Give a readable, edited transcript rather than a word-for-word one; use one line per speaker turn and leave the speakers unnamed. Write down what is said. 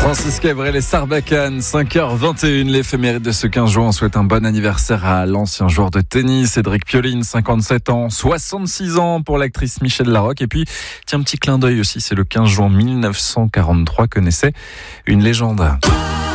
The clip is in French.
Francis Cabrel et Sarbacane, 5h21, l'éphéméride de ce 15 juin. On souhaite un bon anniversaire à l'ancien joueur de tennis, Cédric Pioline, 57 ans, 66 ans pour l'actrice Michèle Larocque. Et puis, tiens, un petit clin d'œil aussi, c'est le 15 juin 1943 que naissait une légende.